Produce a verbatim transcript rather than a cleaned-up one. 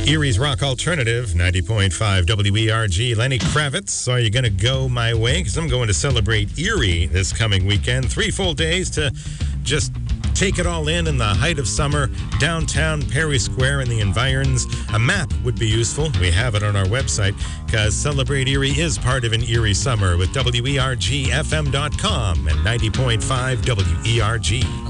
Erie's Rock Alternative, ninety point five W E R G. Lenny Kravitz, are you going to go my way? Because I'm going to celebrate Erie this coming weekend. Three full days to just take it all in in the height of summer, downtown Perry Square and the environs. A map would be useful. We have it on our website because Celebrate Erie is part of an Erie summer with W E R G F M dot com and ninety point five W E R G.